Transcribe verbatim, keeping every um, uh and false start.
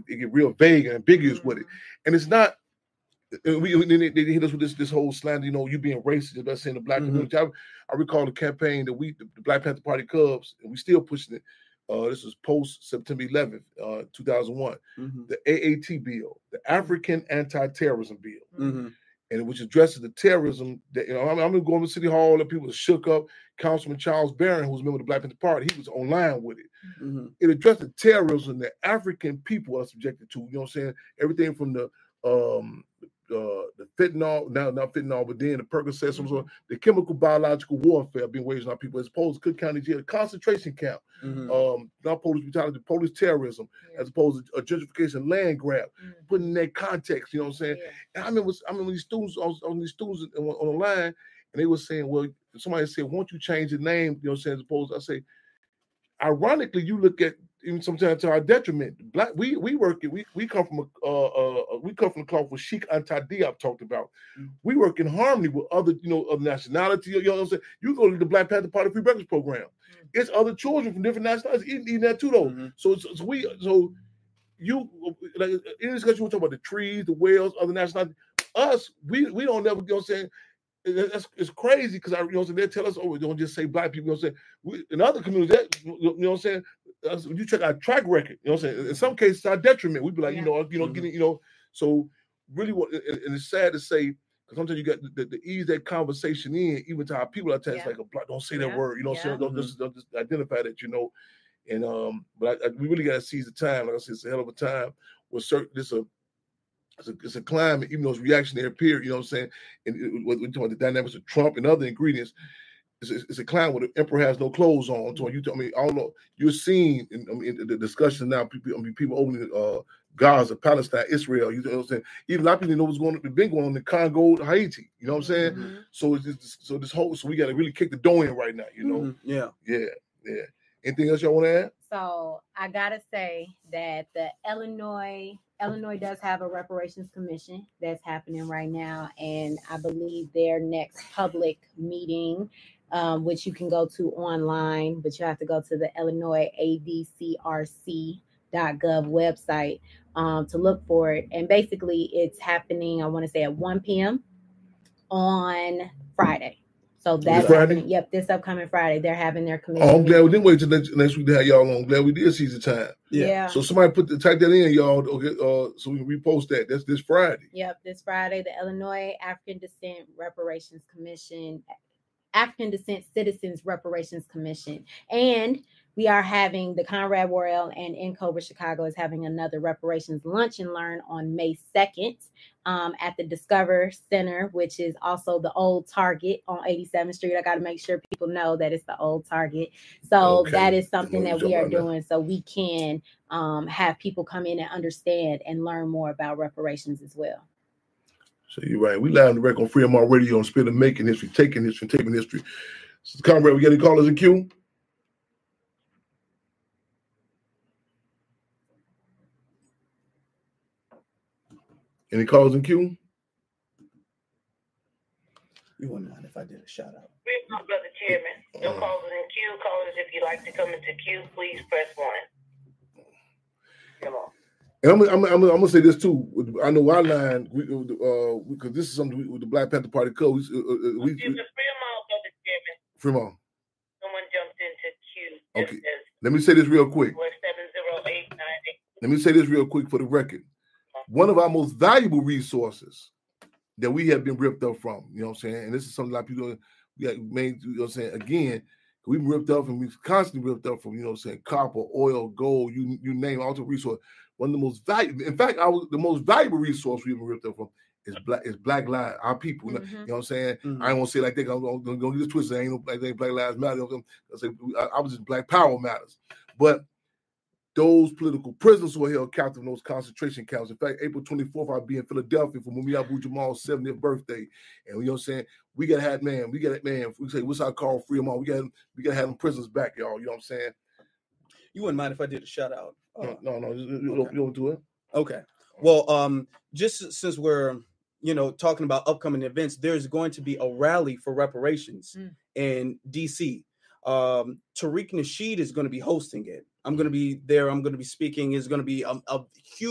it get real vague and ambiguous mm-hmm. with it, and it's not. We, we they, they hit us with this this whole slander, you know, you being racist. That's saying the black mm-hmm. community. I, I recall the campaign that we, the, the Black Panther Party Cubs, and we still pushing it. Uh, this was post September eleventh, uh, two thousand one. Mm-hmm. The A A T bill, the African Anti-Terrorism Bill, mm-hmm. and which addresses the terrorism. That you know, I am going to City Hall, and people shook up. Councilman Charles Barron, who was a member of the Black Panther Party, he was online with it. Mm-hmm. It addressed the terrorism that African people are subjected to. You know what I'm saying? Everything from the um, Uh, the fentanyl, now not fentanyl, but then the Percocet, mm-hmm. the chemical biological warfare being waged on people, as opposed to Cook County Jail, the concentration camp, mm-hmm. um, not police brutality, police terrorism, yeah. as opposed to a gentrification land grab, mm-hmm. putting in that context, you know what I'm saying? Yeah. And I remember, I remember these students, I was on these students on, on the line, and they were saying, well, somebody said, won't you change the name, you know what I'm saying, as opposed, I say, ironically, you look at even sometimes to our detriment. Black, we we work it. We we come from a uh, uh we come from the cloth with Sheikh Anta Diop talked about. Mm-hmm. We work in harmony with other you know of nationality. You know what I'm saying? You go to the Black Panther Party Free Breakfast Program. Mm-hmm. It's other children from different nationalities eating, eating that too though. Mm-hmm. So, so so we so you like in this discussion we talk about the trees, the whales, other nationalities. Us we we don't never you know what I'm saying. That's it's crazy because I you know they tell us oh we don't just say black people you know what I'm saying we, in other communities that you know what I'm saying uh, you check our track record you know what I'm saying in some cases our detriment we'd be like yeah. you know you know mm-hmm. getting you know so really what and, and it's sad to say because sometimes you got the, the ease that conversation in even to our people at times yeah. like a black don't say yeah. that word you know yeah. what I'm saying don't, mm-hmm. just, don't just identify that you know and um but I, I, we really got to seize the time like I said it's a hell of a time with certain this a It's a, it's a climate, even though it's reactionary period, you know what I'm saying? And it, we're talking about the dynamics of Trump and other ingredients. It's a, it's a climate where the emperor has no clothes on. So you, I mean, I don't know. You're seeing in, I mean, in the discussion now, people, I mean, people opening uh, Gaza, Palestine, Israel. You know what I'm saying? Even a lot of people know what's going on, been going on in Congo, Haiti. You know what I'm saying? Mm-hmm. So it's just, so this whole, so we got to really kick the dough in right now. You know? Mm-hmm. Yeah, yeah, yeah. Anything else y'all want to add? So I gotta say that the Illinois. Illinois does have a reparations commission that's happening right now, and I believe their next public meeting, um, which you can go to online, but you have to go to the Illinois A D C R C dot gov website um, to look for it. And basically, it's happening, I want to say at one p.m. on Friday. So that's happening. Yep, this upcoming Friday, they're having their commission. Oh, I'm glad we didn't wait till next, next week to have y'all on. I'm glad we did seize the time. Yeah. yeah. So somebody put the type that in, y'all. Okay, uh, so we can repost that. That's this Friday. Yep, this Friday, the Illinois African Descent Reparations Commission, African Descent Citizens Reparations Commission, and we are having the Conrad Royal and In Cobra Chicago is having another reparations lunch and learn on May second um, at the Discover Center, which is also the old Target on eighty-seventh Street. I got to make sure people know that it's the old Target. So okay. that is something that we are doing that. So we can um, have people come in and understand and learn more about reparations as well. So you're right. We live on the record on Freedom Radio on Spin of Making History, Taking History, Taping History. So, Conrad, we got any callers in queue? Any calls in queue? You wouldn't mind if I did a shout out. My brother Chairman, no uh, callers in queue. Callers, if you'd like to come into queue, please press one. Come on. And I'm, I'm, I'm, I'm gonna say this too. I know our line, we, uh, because this is something we, with the Black Panther Party code. We, uh, we, we, Fremont, brother Chairman. Fremont. Someone jumped into queue. Okay. Let me say this real quick. seven zero eight nine eight. Let me say this real quick for the record. One of our most valuable resources that we have been ripped up from, you know what I'm saying? And this is something a lot of people we got made, you know what I'm saying? Again, we've been ripped up and we've constantly ripped up from, you know what I'm saying, copper, oil, gold, you you name all the resource. One of the most valuable, in fact, our the most valuable resource we've been ripped up from is black is black lives, our people. Mm-hmm. You know what I'm saying? Mm-hmm. I don't want to say like that. I'm going to get this twisted. I ain't no black, black lives matter. I say I, I was just black power matters. But those political prisoners who were held captive in those concentration camps. In fact, April twenty-fourth, I'll be in Philadelphia for Mumia Abu-Jamal's seventieth birthday. And you know what I'm saying? We gotta have man, we gotta man, we say what's our call free them all. We gotta we gotta have them prisoners back, y'all. You know what I'm saying? You wouldn't mind if I did a shout out? Uh, no, no, no, you, okay. don't, you don't do it. Okay. Well, um, just since we're you know talking about upcoming events, there's going to be a rally for reparations mm. in D C. Um, Tariq Nasheed is going to be hosting it. I'm going to be there. I'm going to be speaking. It's going to be a, a huge